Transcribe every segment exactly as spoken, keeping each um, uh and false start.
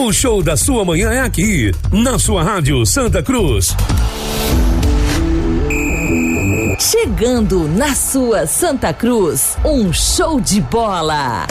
O show da sua manhã é aqui, na sua rádio Santa Cruz. Chegando na sua Santa Cruz, um show de bola.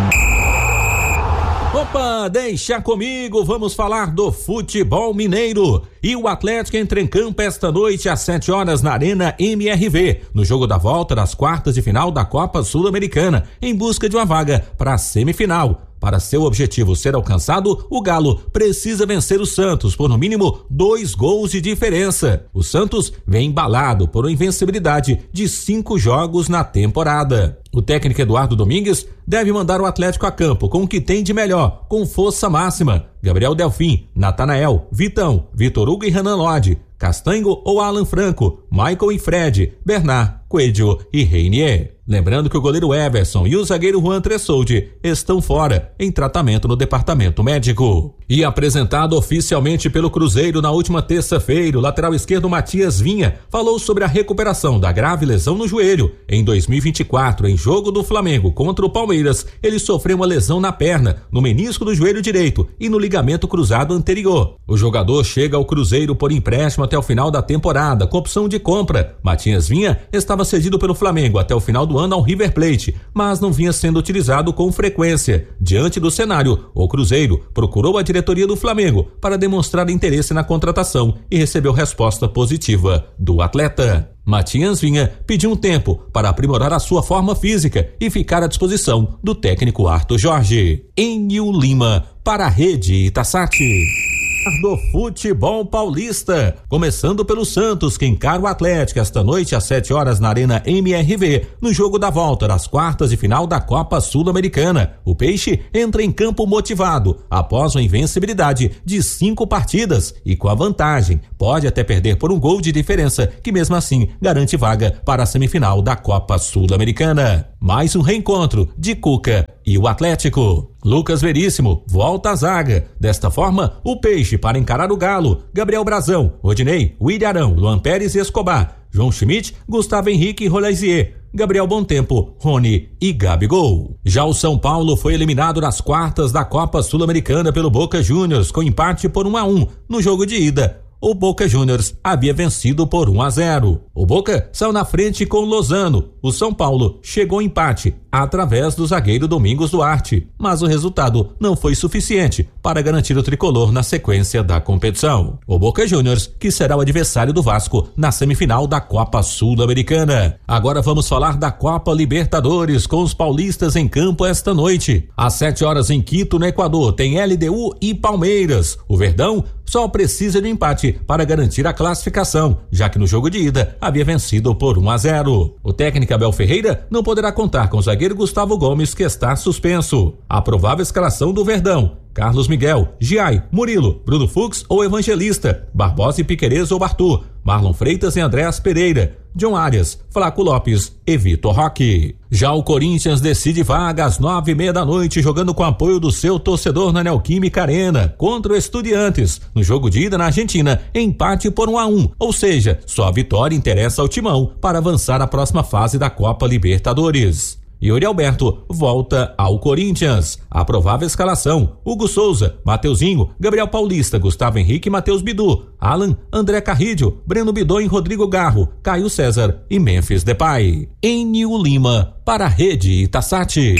Opa, deixa comigo, vamos falar do futebol mineiro. E o Atlético entra em campo esta noite às sete horas na Arena M R V, no jogo da volta das quartas de final da Copa Sul-Americana, em busca de uma vaga para a semifinal. Para seu objetivo ser alcançado, o Galo precisa vencer o Santos por no mínimo dois gols de diferença. O Santos vem embalado por uma invencibilidade de cinco jogos na temporada. O técnico Eduardo Domingues deve mandar o Atlético a campo com o que tem de melhor, com força máxima. Gabriel Delfim, Natanael, Vitão, Vitor Hugo e Renan Lodge, Castanho ou Alan Franco, Michael e Fred, Bernard, Coelho e Reinier. Lembrando que o goleiro Everson e o zagueiro Juan Tressoldi estão fora, em tratamento no departamento médico. E apresentado oficialmente pelo Cruzeiro na última terça-feira, o lateral esquerdo Matias Vinha falou sobre a recuperação da grave lesão no joelho. Em dois mil e vinte e quatro, em jogo do Flamengo contra o Palmeiras, ele sofreu uma lesão na perna, no menisco do joelho direito e no ligamento cruzado anterior. O jogador chega ao Cruzeiro por empréstimo até o final da temporada, com opção de compra. Matias Vinha estava cedido pelo Flamengo até o final do ano ao River Plate, mas não vinha sendo utilizado com frequência. Diante do cenário, o Cruzeiro procurou a diretoria do Flamengo para demonstrar interesse na contratação e recebeu resposta positiva do atleta. Matias Vinha pediu um tempo para aprimorar a sua forma física e ficar à disposição do técnico Arthur Jorge. Enio Lima para a Rede Itasati. Do futebol paulista, começando pelo Santos, que encara o Atlético esta noite às sete horas na Arena M R V, no jogo da volta das quartas de final da Copa Sul-Americana. O Peixe entra em campo motivado após uma invencibilidade de cinco partidas e com a vantagem, pode até perder por um gol de diferença, que mesmo assim garante vaga para a semifinal da Copa Sul-Americana. Mais um reencontro de Cuca e o Atlético. Lucas Veríssimo volta à zaga. Desta forma, o Peixe para encarar o Galo: Gabriel Brazão, Rodinei, William Arão, Luan Pérez e Escobar, João Schmidt, Gustavo Henrique e Rolaisier, Gabriel Bontempo, Rony e Gabigol. Já o São Paulo foi eliminado nas quartas da Copa Sul-Americana pelo Boca Juniors, com empate por um a um no jogo de ida. O Boca Juniors havia vencido por um a zero. O Boca saiu na frente com o Lozano. O São Paulo chegou ao empate através do zagueiro Domingos Duarte, mas o resultado não foi suficiente para garantir o tricolor na sequência da competição. O Boca Juniors, que será o adversário do Vasco na semifinal da Copa Sul-Americana. Agora vamos falar da Copa Libertadores, com os paulistas em campo esta noite. Às sete horas em Quito, no Equador, tem L D U e Palmeiras. O Verdão só precisa de um empate para garantir a classificação, já que no jogo de ida havia vencido por um a zero. O técnico Abel Ferreira não poderá contar com o zagueiro Gustavo Gomes, que está suspenso. A provável escalação do Verdão: Carlos Miguel, Giai, Murilo, Bruno Fux ou Evangelista, Barbosa e Piquerez ou Arthur, Marlon Freitas e Andréas Pereira, John Arias, Flaco Lopes e Vitor Roque. Já o Corinthians decide vaga às nove e meia da noite, jogando com apoio do seu torcedor na Neoquímica Arena, contra o Estudiantes. No jogo de ida na Argentina, empate por um a um, ou seja, só a vitória interessa ao Timão para avançar à próxima fase da Copa Libertadores. Yuri Alberto volta ao Corinthians. A provável escalação: Hugo Souza, Mateuzinho, Gabriel Paulista, Gustavo Henrique e Matheus Bidu, Alan, André Carrillo, Breno Bidon e Rodrigo Garro, Caio César e Memphis Depay. Enio Lima para a Rede Itasati.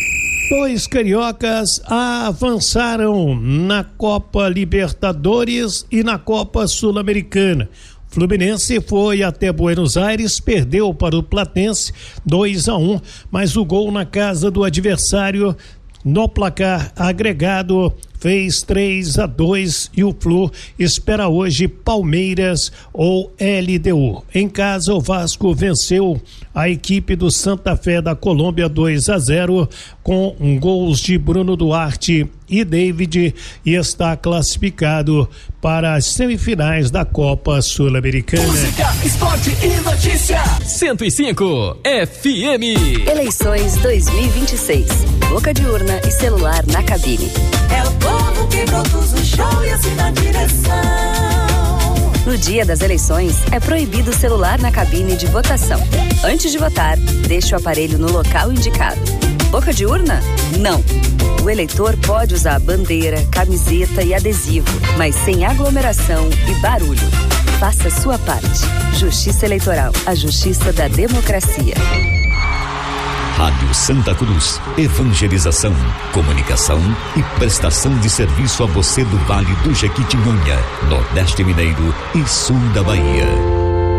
Dois cariocas avançaram na Copa Libertadores e na Copa Sul-Americana. Fluminense foi até Buenos Aires, perdeu para o Platense dois a um, mas o gol na casa do adversário no placar agregado fez três a dois e o Flu espera hoje Palmeiras ou L D U. Em casa, o Vasco venceu a equipe do Santa Fé da Colômbia dois a zero com um gols de Bruno Duarte e David e está classificado para as semifinais da Copa Sul-Americana. Música, esporte e notícia. cento e cinco F M. Eleições dois mil e vinte e seis. Boca de urna e celular na cabine. É o povo que produz o show e assim na direção. No dia das eleições, é proibido o celular na cabine de votação. Antes de votar, deixe o aparelho no local indicado. Boca de urna? Não. O eleitor pode usar bandeira, camiseta e adesivo, mas sem aglomeração e barulho. Faça a sua parte. Justiça Eleitoral, a justiça da democracia. Rádio Santa Cruz, evangelização, comunicação e prestação de serviço a você do Vale do Jequitinhonha, Nordeste Mineiro e Sul da Bahia.